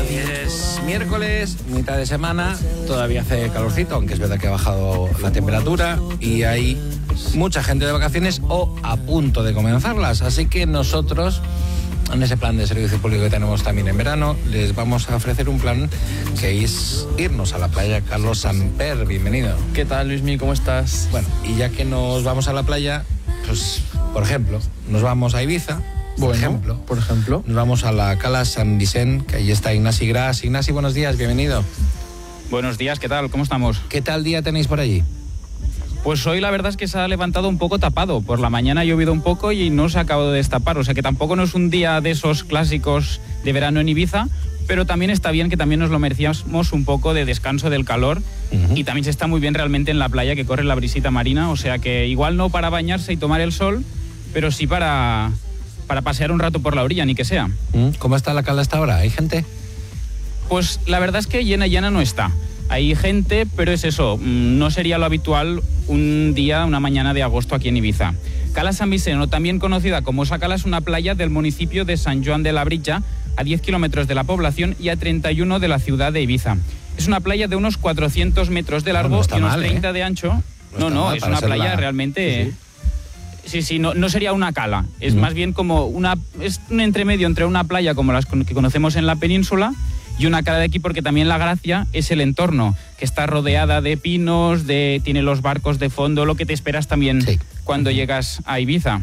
Es miércoles, mitad de semana, todavía hace calorcito, aunque es verdad que ha bajado la temperatura y hay mucha gente de vacaciones o a punto de comenzarlas. Así que nosotros, en ese plan de servicio público que tenemos también en verano, les vamos a ofrecer un plan que es irnos a la playa Carlos Samper. Bienvenido. ¿Qué tal, Luismi? ¿Cómo estás? Bueno, y ya que nos vamos a la playa, pues, por ejemplo, nos vamos a Ibiza. Por ejemplo, nos vamos a la Cala San Vicent, que ahí está Ignasi Gras. Ignasi, buenos días, bienvenido. Buenos días, ¿qué tal? ¿Cómo estamos? ¿Qué tal día tenéis por allí? Pues hoy la verdad es que se ha levantado un poco tapado. Por la mañana ha llovido un poco y no se ha acabado de destapar. O sea que tampoco no es un día de esos clásicos de verano en Ibiza, pero también está bien que también nos lo merecíamos un poco de descanso del calor. Y también se está muy bien realmente en la playa, que corre la brisita marina. O sea que igual no para bañarse y tomar el sol, pero sí para pasear un rato por la orilla, ni que sea. ¿Cómo está la cala hasta ahora? ¿Hay gente? Pues la verdad es que llena no está. Hay gente, pero es eso, no sería lo habitual un día, una mañana de agosto aquí en Ibiza. Cala San Vicent, o también conocida como Sa Cala, es una playa del municipio de Sant Joan de Labritja, a 10 kilómetros de la población y a 31 de la ciudad de Ibiza. Es una playa de unos 400 metros de largo y unos 30 de ancho. No, es una playa realmente... Sí, no sería una cala, es más bien como es un entremedio entre una playa como las que conocemos en la península y una cala de aquí, porque también la gracia es el entorno, que está rodeada de pinos, tiene los barcos de fondo, lo que te esperas también cuando llegas a Ibiza.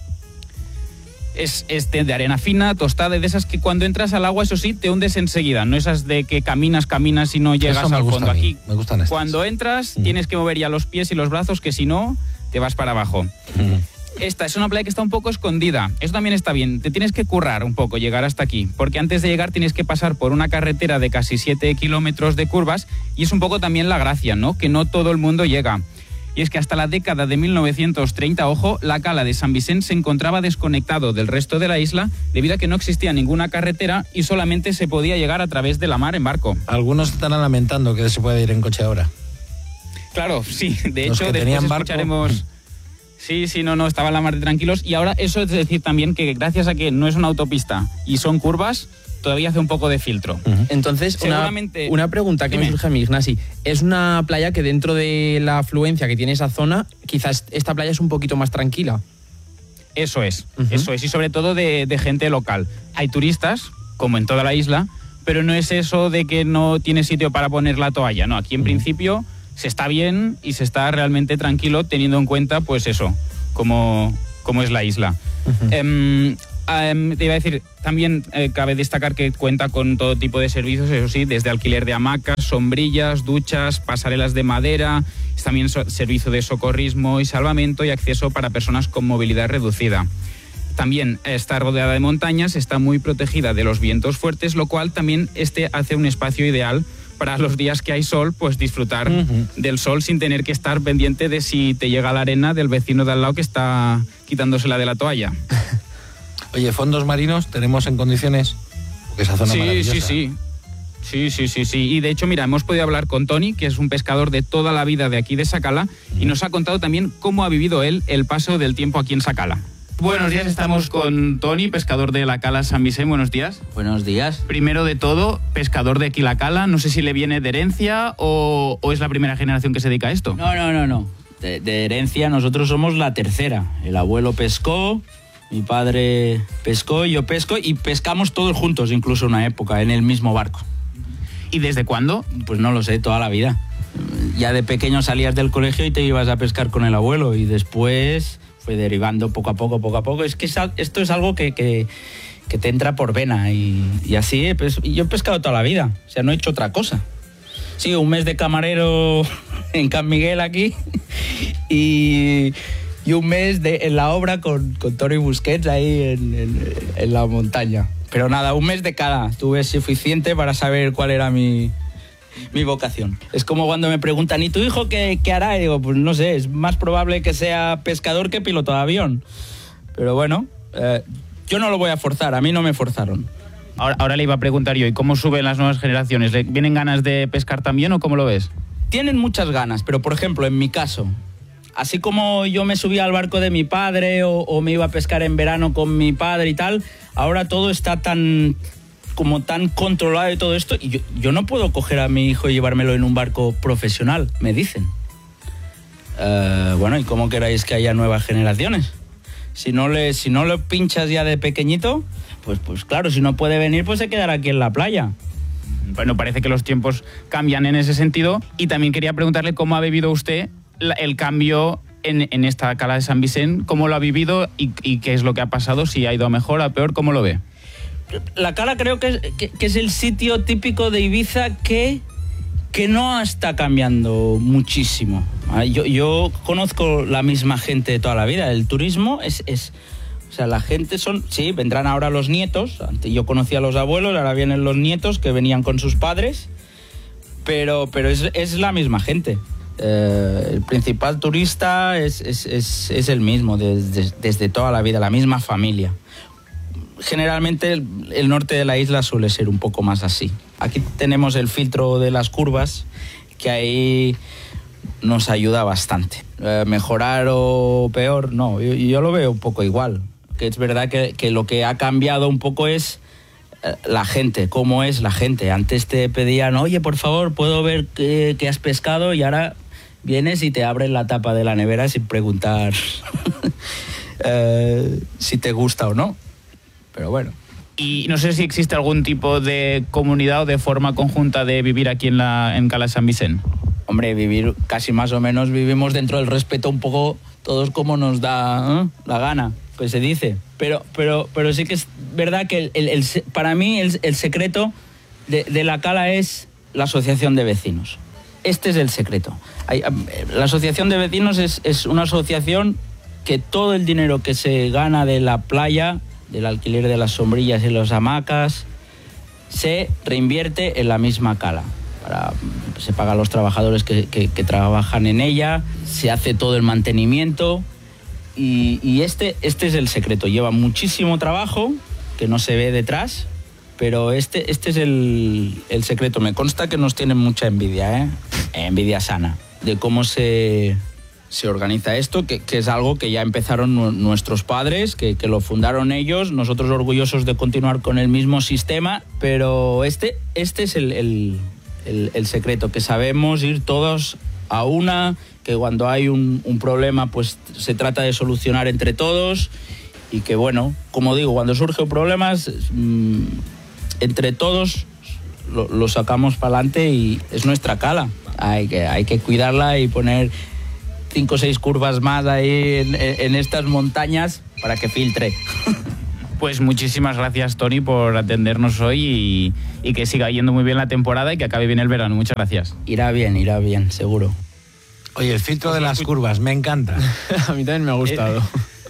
Es de arena fina, tostada, de esas que cuando entras al agua, eso sí, te hundes enseguida, no esas de que caminas y no llegas al fondo. Aquí, me gustan estas. Cuando entras, tienes que mover ya los pies y los brazos, que si no, te vas para abajo. Esta es una playa que está un poco escondida. Eso también está bien. Te tienes que currar un poco, llegar hasta aquí. Porque antes de llegar tienes que pasar por una carretera de casi 7 kilómetros de curvas. Y es un poco también la gracia, ¿no? Que no todo el mundo llega. Y es que hasta la década de 1930, ojo, la cala de San Vicent se encontraba desconectado del resto de la isla debido a que no existía ninguna carretera y solamente se podía llegar a través de la mar en barco. Algunos estarán lamentando que se puede ir en coche ahora. Claro, sí. De hecho, después escucharemos... Sí, no, estaban la mar de tranquilos. Y ahora eso es decir también que gracias a que no es una autopista y son curvas, todavía hace un poco de filtro. Entonces, una pregunta que me surge a mí, Ignasi. Es una playa que dentro de la afluencia que tiene esa zona, quizás esta playa es un poquito más tranquila. Eso es. Y sobre todo de gente local. Hay turistas, como en toda la isla, pero no es eso de que no tiene sitio para poner la toalla. No, aquí en principio... se está bien y se está realmente tranquilo teniendo en cuenta, pues eso, cómo es la isla. Te iba a decir, también cabe destacar que cuenta con todo tipo de servicios, eso sí, desde alquiler de hamacas, sombrillas, duchas, pasarelas de madera, también servicio de socorrismo y salvamento y acceso para personas con movilidad reducida. También está rodeada de montañas, está muy protegida de los vientos fuertes, lo cual también hace un espacio ideal para los días que hay sol, pues disfrutar del sol sin tener que estar pendiente de si te llega la arena del vecino de al lado que está quitándosela de la toalla. Oye, fondos marinos, ¿tenemos en condiciones? Porque esa zona maravillosa. Sí. Y de hecho, mira, hemos podido hablar con Tony, que es un pescador de toda la vida de aquí de Sa Cala, y nos ha contado también cómo ha vivido él el paso del tiempo aquí en Sa Cala. Buenos días, estamos con Tony, pescador de la Cala San Vicent. Buenos días. Buenos días. Primero de todo, pescador de aquí la Cala. No sé si le viene de herencia o es la primera generación que se dedica a esto. No. De herencia nosotros somos la tercera. El abuelo pescó, mi padre pescó, yo pesco y pescamos todos juntos, incluso una época, en el mismo barco. ¿Y desde cuándo? Pues no lo sé, toda la vida. Ya de pequeño salías del colegio y te ibas a pescar con el abuelo y después... fue derivando poco a poco. Es que esto es algo que te entra por vena y así, pues, yo he pescado toda la vida, o sea, no he hecho otra cosa. Sí, un mes de camarero en Can Miguel aquí y un mes en la obra con Tony Busquets ahí en la montaña. Pero nada, un mes de cada, tuve suficiente para saber cuál era mi vocación. Es como cuando me preguntan, ¿y tu hijo qué hará? Y digo, pues no sé, es más probable que sea pescador que piloto de avión. Pero bueno, yo no lo voy a forzar, a mí no me forzaron. Ahora le iba a preguntar yo, ¿y cómo suben las nuevas generaciones? ¿Le vienen ganas de pescar también o cómo lo ves? Tienen muchas ganas, pero por ejemplo, en mi caso, así como yo me subía al barco de mi padre o me iba a pescar en verano con mi padre y tal, ahora todo está tan como tan controlado de todo esto, y yo no puedo coger a mi hijo y llevármelo en un barco profesional, me dicen. Bueno, ¿y cómo queráis que haya nuevas generaciones? Si no lo pinchas ya de pequeñito, pues claro, si no puede venir, pues se quedará aquí en la playa. Bueno, parece que los tiempos cambian en ese sentido, y también quería preguntarle cómo ha vivido usted el cambio en esta cala de San Vicente, cómo lo ha vivido y qué es lo que ha pasado, si ha ido a mejor, a peor, ¿cómo lo ve? La cala creo que es el sitio típico de Ibiza que no está cambiando muchísimo. Yo conozco la misma gente de toda la vida. El turismo o sea, la gente sí, vendrán ahora los nietos. Antes yo conocía a los abuelos, ahora vienen los nietos que venían con sus padres, pero es la misma gente. El principal turista es el mismo desde toda la vida, la misma familia. Generalmente el norte de la isla suele ser un poco más así. Aquí tenemos el filtro de las curvas, que ahí nos ayuda bastante. Mejorar o peor, no, yo lo veo un poco igual. Que es verdad que lo que ha cambiado un poco es la gente, cómo es la gente. Antes te pedían, oye, por favor, ¿puedo ver qué has pescado? Y ahora vienes y te abren la tapa de la nevera sin preguntar si te gusta o no. Pero bueno. Y no sé si existe algún tipo de comunidad o de forma conjunta de vivir aquí en Cala San Vicente. Hombre, vivir casi más o menos vivimos dentro del respeto un poco todos como nos da la gana, pues se dice. Pero sí que es verdad que para mí el secreto de la cala es la asociación de vecinos. Este es el secreto. La asociación de vecinos es una asociación que todo el dinero que se gana de la playa, del alquiler de las sombrillas y las hamacas, se reinvierte en la misma cala. Se paga a los trabajadores que trabajan en ella, se hace todo el mantenimiento y este es el secreto. Lleva muchísimo trabajo que no se ve detrás, pero este es el secreto. Me consta que nos tienen mucha envidia, envidia sana, de cómo se organiza esto, que es algo que ya empezaron nuestros padres, que lo fundaron ellos, nosotros orgullosos de continuar con el mismo sistema, pero este es el secreto, que sabemos ir todos a una, que cuando hay un problema pues se trata de solucionar entre todos, y que bueno, como digo, cuando surgen problemas entre todos lo sacamos para adelante, y es nuestra cala, hay que cuidarla y poner 5 o 6 curvas más ahí en estas montañas para que filtre. Pues muchísimas gracias, Toni, por atendernos hoy y que siga yendo muy bien la temporada y que acabe bien el verano. Muchas gracias. Irá bien, seguro. Oye, el filtro de las curvas, me encanta. A mí también me ha gustado.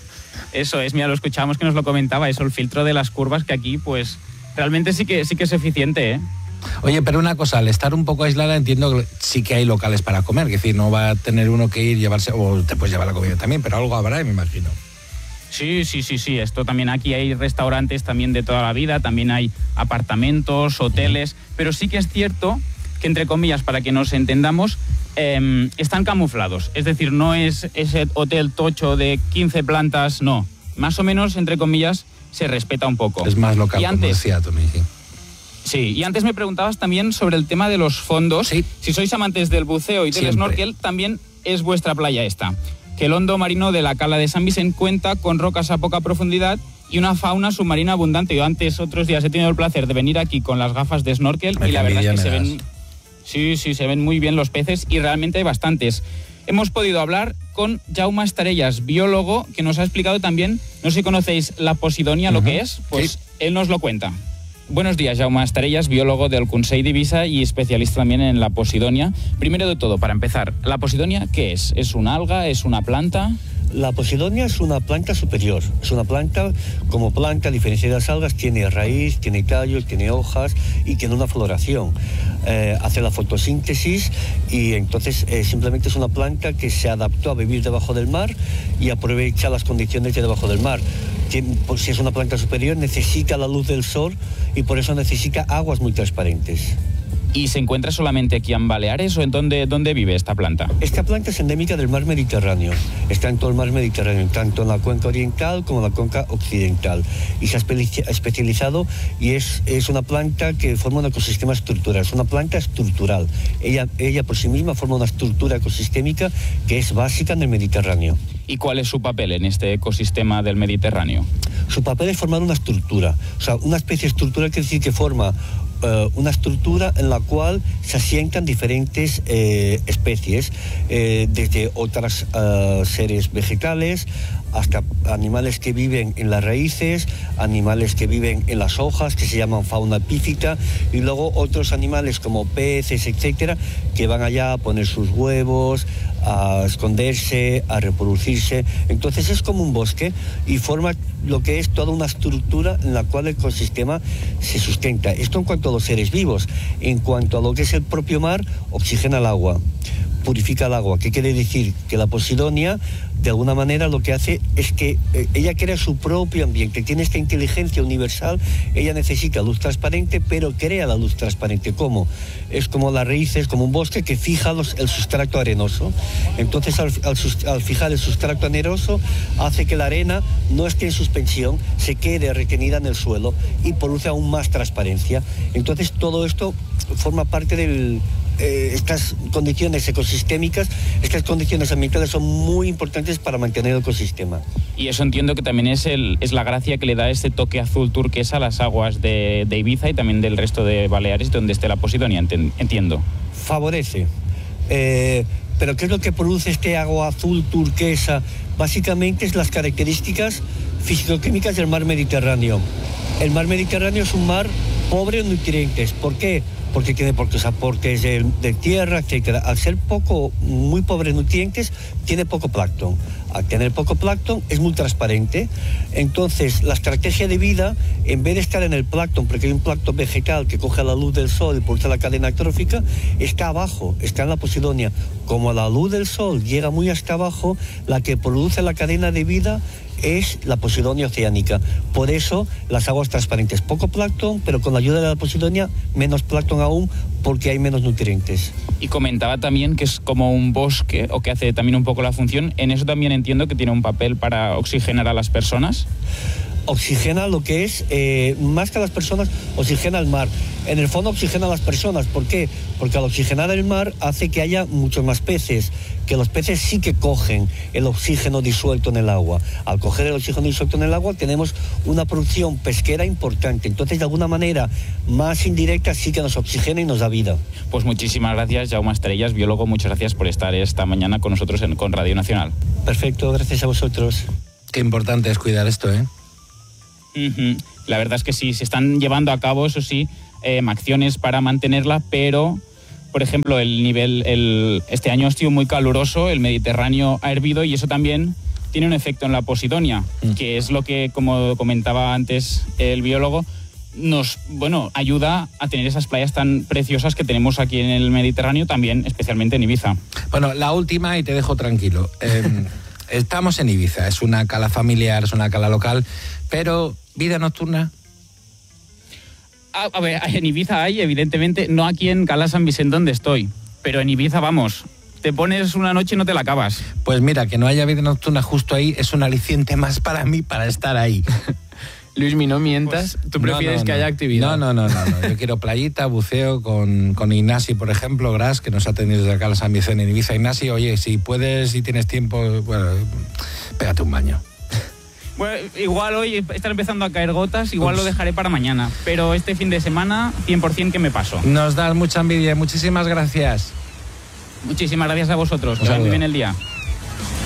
Eso es, mira, lo escuchábamos que nos lo comentaba, eso, el filtro de las curvas, que aquí pues realmente sí que es eficiente, ¿eh? Oye, pero una cosa, al estar un poco aislada entiendo que sí que hay locales para comer, es decir, no va a tener uno que ir, llevarse, o te puedes llevar la comida también, pero algo habrá, me imagino. Sí, esto también, aquí hay restaurantes también de toda la vida, también hay apartamentos, hoteles, pero sí que es cierto que, entre comillas, para que nos entendamos, están camuflados, es decir, no es ese hotel tocho de 15 plantas, no, más o menos, entre comillas, se respeta un poco. Es más local, como decía Toni, sí. Sí, y antes me preguntabas también sobre el tema de los fondos. Sí. Si sois amantes del buceo y del snorkel, también es vuestra playa esta. Que el hondo marino de la cala de San Vicente cuenta con rocas a poca profundidad y una fauna submarina abundante. Yo antes, otros días, he tenido el placer de venir aquí con las gafas de snorkel y la verdad es que se ven... Sí, se ven muy bien los peces y realmente hay bastantes. Hemos podido hablar con Jaume Estarellas, biólogo, que nos ha explicado también, no sé si conocéis la posidonia, lo que es, pues sí. Él nos lo cuenta. Buenos días, Jaume Estarellas, biólogo del Consell d'Eivissa y especialista también en la posidonia. Primero de todo, para empezar, ¿la posidonia qué es? ¿Es una alga? ¿Es una planta? La posidonia es una planta superior. Es una planta, como planta, a diferencia de las algas, tiene raíz, tiene tallos, tiene hojas y tiene una floración. Hace la fotosíntesis y entonces simplemente es una planta que se adaptó a vivir debajo del mar y aprovecha las condiciones de debajo del mar. Si es una planta superior, necesita la luz del sol y por eso necesita aguas muy transparentes. ¿Y se encuentra solamente aquí en Baleares o en dónde vive esta planta? Esta planta es endémica del mar Mediterráneo. Está en todo el mar Mediterráneo, tanto en la cuenca oriental como en la cuenca occidental. Y se ha especializado y es una planta que forma un ecosistema estructural. Es una planta estructural. Ella por sí misma forma una estructura ecosistémica que es básica en el Mediterráneo. ¿Y cuál es su papel en este ecosistema del Mediterráneo? Su papel es formar una estructura. O sea, una especie estructural quiere decir que forma una estructura en la cual se asientan diferentes especies, desde otros seres vegetales hasta animales que viven en las raíces, animales que viven en las hojas, que se llaman fauna epífita, y luego otros animales como peces, etcétera, que van allá a poner sus huevos, a esconderse, a reproducirse. Entonces es como un bosque y forma lo que es toda una estructura en la cual el ecosistema se sustenta. Esto en cuanto a los seres vivos. En cuanto a lo que es el propio mar, oxigena el agua, purifica el agua. ¿Qué quiere decir? Que la Posidonia, de alguna manera, lo que hace es que ella crea su propio ambiente, tiene esta inteligencia universal. Ella necesita luz transparente, pero crea la luz transparente. ¿Cómo? Es como las raíces, como un bosque que fija el sustrato arenoso. Entonces, al fijar el sustrato arenoso, hace que la arena no esté en suspensión, se quede retenida en el suelo y produce aún más transparencia. Entonces, todo esto forma parte del... estas condiciones ecosistémicas, estas condiciones ambientales son muy importantes para mantener el ecosistema. Y eso entiendo que también es la gracia que le da este toque azul turquesa a las aguas de Ibiza y también del resto de Baleares donde esté la Posidonia, entiendo. Favorece. Pero ¿qué es lo que produce este agua azul turquesa? Básicamente es las características físico-químicas del mar Mediterráneo. El mar Mediterráneo es un mar pobre en nutrientes. ¿Por qué? Porque tiene pocos aportes de tierra, etc. Al ser muy pobre en nutrientes, tiene poco plancton. Al tener poco plancton, es muy transparente. Entonces, la estrategia de vida, en vez de estar en el plancton, porque hay un plancton vegetal que coge la luz del sol y produce la cadena trófica, está abajo, está en la Posidonia. Como la luz del sol llega muy hasta abajo, la que produce la cadena de vida es la Posidonia oceánica. Por eso las aguas transparentes, poco plancton, pero con la ayuda de la Posidonia menos plancton aún, porque hay menos nutrientes. Y comentaba también que es como un bosque, o que hace también un poco la función. En eso también entiendo que tiene un papel para oxigenar a las personas. Oxigena lo que es, más que a las personas, oxigena el mar. En el fondo oxigena a las personas. ¿Por qué? Porque al oxigenar el mar hace que haya muchos más peces, que los peces sí que cogen el oxígeno disuelto en el agua. Al coger el oxígeno disuelto en el agua tenemos una producción pesquera importante. Entonces, de alguna manera más indirecta, sí que nos oxigena y nos da vida. Pues muchísimas gracias, Jaume Estrellas, biólogo. Muchas gracias por estar esta mañana con nosotros con Radio Nacional. Perfecto, gracias a vosotros. Qué importante es cuidar esto, ¿eh? La verdad es que sí, se están llevando a cabo, eso sí, acciones para mantenerla, pero, por ejemplo, este año ha sido muy caluroso, el Mediterráneo ha hervido y eso también tiene un efecto en la Posidonia, que es lo que, como comentaba antes el biólogo, nos ayuda a tener esas playas tan preciosas que tenemos aquí en el Mediterráneo, también especialmente en Ibiza. Bueno, la última y te dejo tranquilo. Estamos en Ibiza, es una cala familiar, es una cala local, pero ¿vida nocturna? A ver, en Ibiza hay, evidentemente, no aquí en Cala San Vicente donde estoy, pero en Ibiza, vamos, te pones una noche y no te la acabas. Pues mira, que no haya vida nocturna justo ahí es un aliciente más para mí para estar ahí. Luismi, no mientas, tú prefieres que haya actividad. No. Yo quiero playita, buceo con Ignasi, por ejemplo, Gras, que nos ha tenido desde acá a San Vicente en Ibiza. Ignasi, oye, si puedes, si tienes tiempo, bueno, pégate un baño. Bueno, igual hoy están empezando a caer gotas, igual lo dejaré para mañana, pero este fin de semana 100% que me paso. Nos das mucha envidia, muchísimas gracias. Muchísimas gracias a vosotros, que vaya muy bien el día.